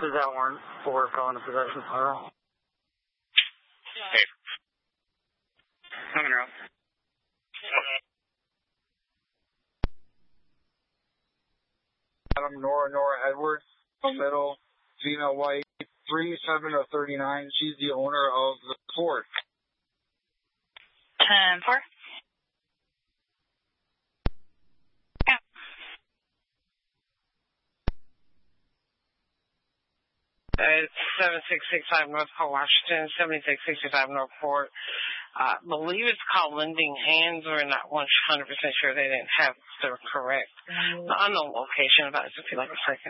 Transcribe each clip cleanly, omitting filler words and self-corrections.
Is that warrant for felon in possession plural? Hey. Coming out. Adam Nora Edwards, middle, Gina White, 37-39. She's the owner of the Ford. 10-4. Yeah. It's 7665 North Port, Washington, 7665 North Port. I believe it's called lending hands. We're not 100% sure they didn't have the correct unknown location of it. If you like a second.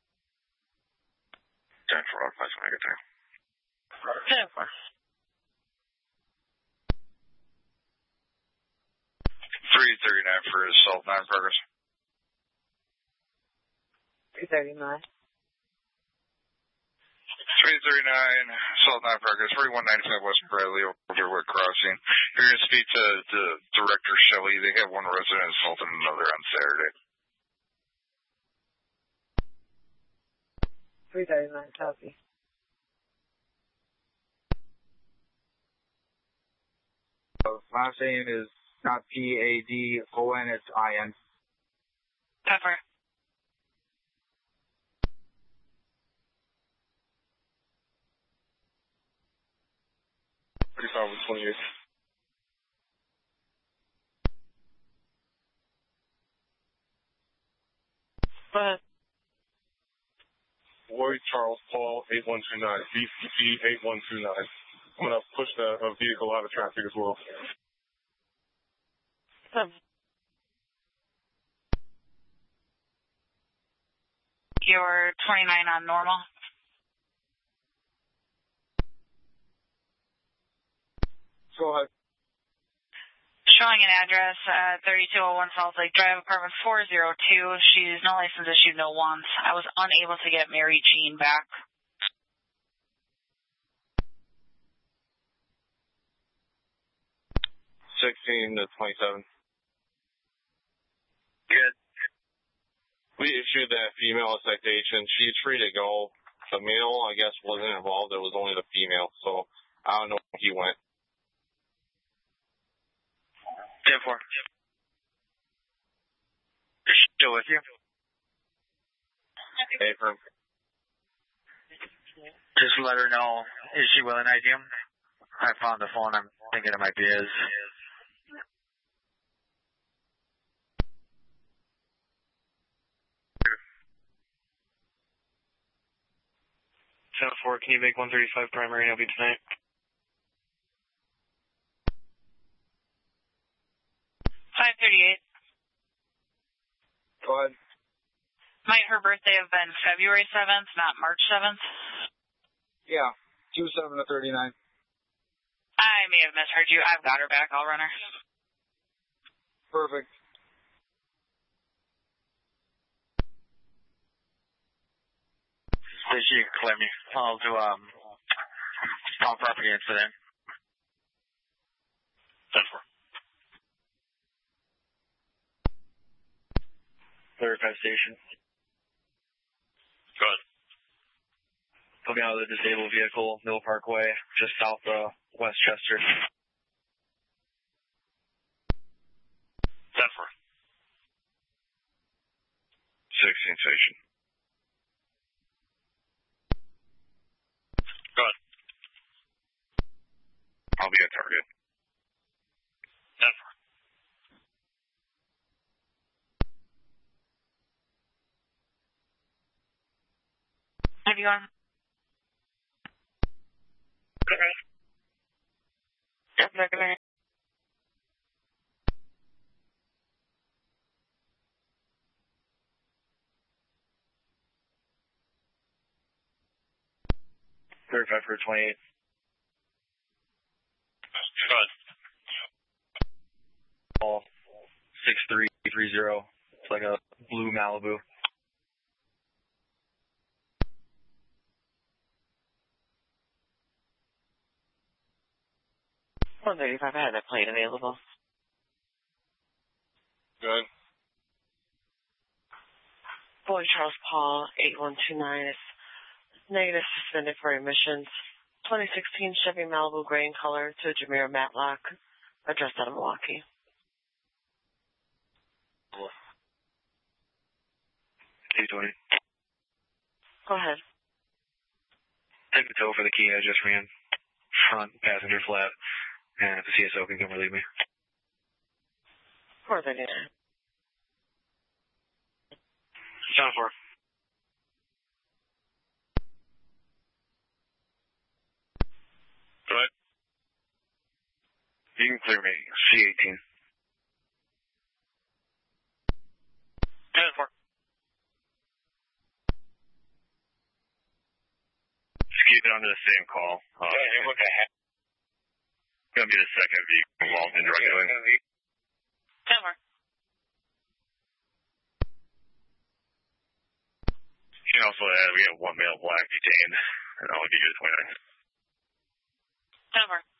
10-4, I'll pass when I get there. 10-4. 339 for assault, 9 progress. 339. 339, assault 9 progress, 4195 West Bradley, Overwood Crossing. You're going to speak to the Director Shelley. They have one resident assaulting another on Saturday. 339, copy. Last name is not Padon, it's IN. Pepper. Pretty far with 28. Go ahead. Lloyd Charles Paul 8129, BCP 8129. I'm going to push a vehicle out of traffic as well. You're 29 on normal. Go ahead. Showing an address, 3201 Salt Lake Drive, apartment 402. She's no license issued, no wants. I was unable to get Mary Jean back. $16 to $27. Good. We issued that female a citation. She's free to go. The male, I guess, wasn't involved. It was only the female. So I don't know where he went. 10-4. Is she still with you? Hey, firm. Just let her know. Is she willing to ID him? I found the phone. I'm thinking it might be his. Four, can you make 135 primary and I'll be tonight? $538. Go ahead. Might her birthday have been February 7th, not March 7th? Yeah, 27-39. I may have misheard you. I've got her back. I'll run her. Perfect. So she can claim me. I'll do small property incident. 10-4. Clarify station. Go ahead. Coming out of the disabled vehicle, Mill Parkway, just south of Westchester. 10-4. 16 station. Go ahead. I'll be at target. 10-4. Have you gone? Okay. Yep, they're going to. Clarify for 28. Go ahead. Call 6330. It's like a blue Malibu. I had that plate available. Good. Boy Charles Paul, 8129. It's Negative, suspended for emissions. 2016 Chevy Malibu gray in color to Jamira Matlock, address out of Milwaukee. T20. Go ahead. Take the tow for the key I just ran. Front passenger flat. And if the CSO can come relieve me. 439. John 4. Go ahead. You can clear me. C18. 10-4. Just keep it under the same call. It's going to be the second vehicle involved in drug dealing. 10-4. You can also add, we have one male black detained. And I'll give you the 29. 10-4.